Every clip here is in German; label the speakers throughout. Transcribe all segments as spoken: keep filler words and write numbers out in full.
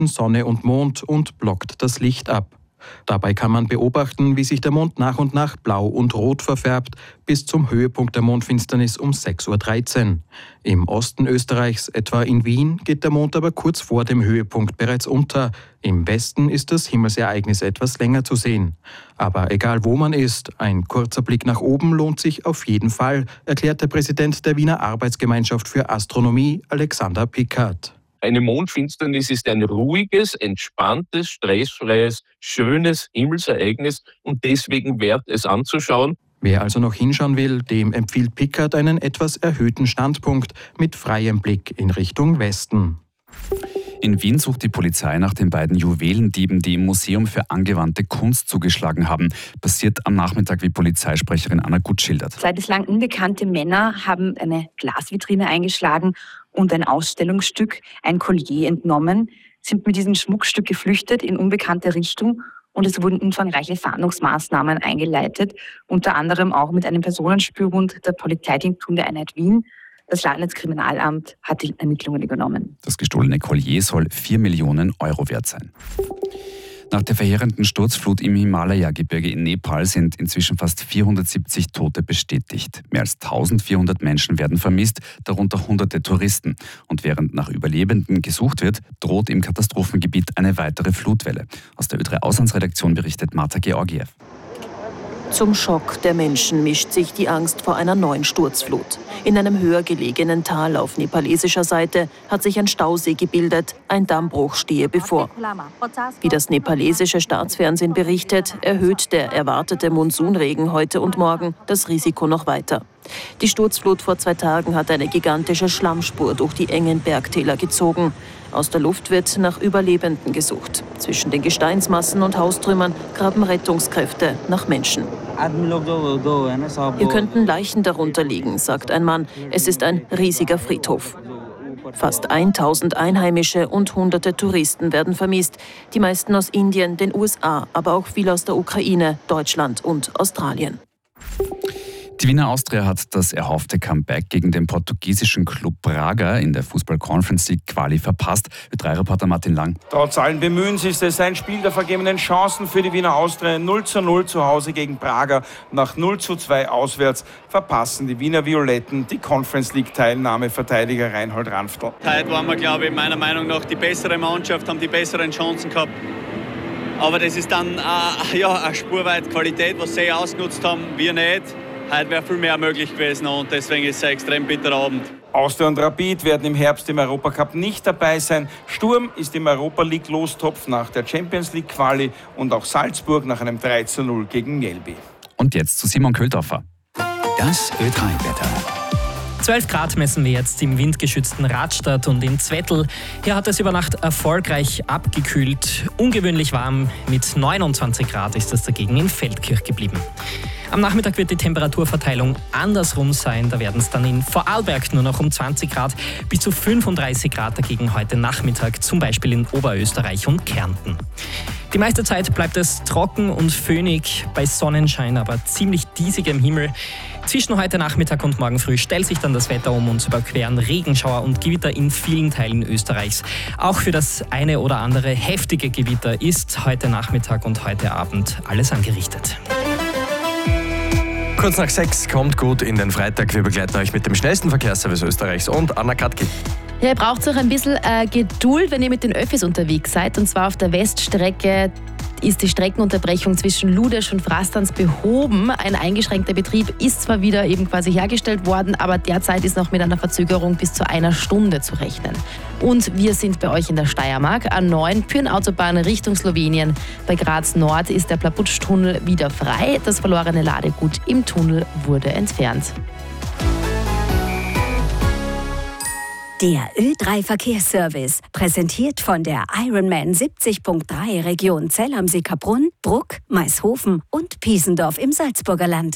Speaker 1: zwischen Sonne und Mond und blockt das Licht ab. Dabei kann man beobachten, wie sich der Mond nach und nach blau und rot verfärbt, bis zum Höhepunkt der Mondfinsternis um sechs Uhr dreizehn. Im Osten Österreichs, etwa in Wien, geht der Mond aber kurz vor dem Höhepunkt bereits unter. Im Westen ist das Himmelsereignis etwas länger zu sehen. Aber egal wo man ist, ein kurzer Blick nach oben lohnt sich auf jeden Fall, erklärt der Präsident der Wiener Arbeitsgemeinschaft für Astronomie, Alexander Pickard.
Speaker 2: Eine Mondfinsternis ist ein ruhiges, entspanntes, stressfreies, schönes Himmelsereignis und deswegen wert es anzuschauen.
Speaker 1: Wer also noch hinschauen will, dem empfiehlt Pickard einen etwas erhöhten Standpunkt mit freiem Blick in Richtung Westen.
Speaker 3: In Wien sucht die Polizei nach den beiden Juwelendieben, die im Museum für angewandte Kunst zugeschlagen haben. Passiert am Nachmittag, wie Polizeisprecherin Anna Gut schildert.
Speaker 4: Zwei bislang unbekannte Männer haben eine Glasvitrine eingeschlagen und ein Ausstellungsstück, ein Collier, entnommen, sind mit diesem Schmuckstück geflüchtet in unbekannte Richtung und es wurden umfangreiche Fahndungsmaßnahmen eingeleitet, unter anderem auch mit einem Personenspürhund der Polizeidirektion der Einheit Wien. Das Landeskriminalamt hat die Ermittlungen übernommen.
Speaker 3: Das gestohlene Collier soll vier Millionen Euro wert sein. Nach der verheerenden Sturzflut im Himalaya-Gebirge in Nepal sind inzwischen fast vierhundertsiebzig Tote bestätigt. Mehr als eintausendvierhundert Menschen werden vermisst, darunter hunderte Touristen. Und während nach Überlebenden gesucht wird, droht im Katastrophengebiet eine weitere Flutwelle. Aus der Ö drei Auslandsredaktion berichtet Marta Georgiev.
Speaker 5: Zum Schock der Menschen mischt sich die Angst vor einer neuen Sturzflut. In einem höher gelegenen Tal auf nepalesischer Seite hat sich ein Stausee gebildet. Ein Dammbruch stehe bevor. Wie das nepalesische Staatsfernsehen berichtet, erhöht der erwartete Monsunregen heute und morgen das Risiko noch weiter. Die Sturzflut vor zwei Tagen hat eine gigantische Schlammspur durch die engen Bergtäler gezogen. Aus der Luft wird nach Überlebenden gesucht. Zwischen den Gesteinsmassen und Haustrümmern graben Rettungskräfte nach Menschen. Hier könnten Leichen darunter liegen, sagt ein Mann. Es ist ein riesiger Friedhof. Fast tausend Einheimische und hunderte Touristen werden vermisst. Die meisten aus Indien, den U S A, aber auch viele aus der Ukraine, Deutschland und Australien.
Speaker 3: Die Wiener Austria hat das erhoffte Comeback gegen den portugiesischen Club Braga in der Fußball-Conference League Quali verpasst. Ö drei Reporter Martin Lang.
Speaker 6: Trotz allen Bemühens ist es ein Spiel der vergebenen Chancen für die Wiener Austria. null zu null zu Hause gegen Braga. Nach null zu zwei auswärts verpassen die Wiener Violetten die Conference League-Teilnahme. Verteidiger Reinhold Ranftl.
Speaker 7: Heute waren wir, glaube ich, meiner Meinung nach die bessere Mannschaft, haben die besseren Chancen gehabt. Aber das ist dann äh, ja, eine Spur weit Qualität, was sie ausgenutzt haben, wir nicht. Heute wäre viel mehr möglich gewesen und deswegen ist es ein extrem bitterer Abend.
Speaker 6: Austria und Rapid werden im Herbst im Europacup nicht dabei sein. Sturm ist im Europa League Lostopf nach der Champions League Quali und auch Salzburg nach einem drei zu null gegen Mjällby.
Speaker 3: Und jetzt zu Simon Köldorfer.
Speaker 8: Das Ö drei Wetter.
Speaker 9: zwölf Grad messen wir jetzt im windgeschützten Radstadt und in Zwettl. Hier hat es über Nacht erfolgreich abgekühlt. Ungewöhnlich warm mit neunundzwanzig Grad ist es dagegen in Feldkirch geblieben. Am Nachmittag wird die Temperaturverteilung andersrum sein. Da werden es dann in Vorarlberg nur noch um zwanzig Grad bis zu fünfunddreißig Grad dagegen heute Nachmittag, zum Beispiel in Oberösterreich und Kärnten. Die meiste Zeit bleibt es trocken und föhnig, bei Sonnenschein, aber ziemlich diesig im Himmel. Zwischen heute Nachmittag und morgen früh stellt sich dann das Wetter um und überqueren Regenschauer und Gewitter in vielen Teilen Österreichs. Auch für das eine oder andere heftige Gewitter ist heute Nachmittag und heute Abend alles angerichtet.
Speaker 10: Kurz nach sechs kommt gut in den Freitag. Wir begleiten euch mit dem schnellsten Verkehrsservice Österreichs und Anna Katki.
Speaker 11: Ja, ihr braucht auch ein bisschen äh, Geduld, wenn ihr mit den Öffis unterwegs seid. Und zwar auf der Weststrecke ist die Streckenunterbrechung zwischen Ludesch und Frastans behoben. Ein eingeschränkter Betrieb ist zwar wieder eben quasi hergestellt worden, aber derzeit ist noch mit einer Verzögerung bis zu einer Stunde zu rechnen. Und wir sind bei euch in der Steiermark. A neun Pyrenautobahn Richtung Slowenien. Bei Graz Nord ist der Plaputsch-Tunnel wieder frei. Das verlorene Ladegut im Tunnel wurde entfernt.
Speaker 12: Der Ö drei Verkehrsservice, präsentiert von der Ironman siebzig Punkt drei Region Zell am See-Kaprun, Bruck, Maishofen und Piesendorf im Salzburger Land.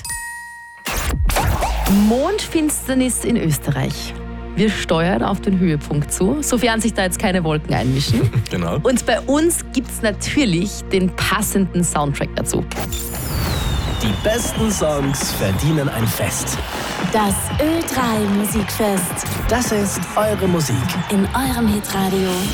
Speaker 11: Mondfinsternis in Österreich. Wir steuern auf den Höhepunkt zu, sofern sich da jetzt keine Wolken einmischen.
Speaker 10: Genau.
Speaker 11: Und bei uns gibt es natürlich den passenden Soundtrack dazu.
Speaker 8: Die besten Songs verdienen ein Fest.
Speaker 12: Das Ö drei Musikfest.
Speaker 8: Das ist eure Musik.
Speaker 12: In eurem Hitradio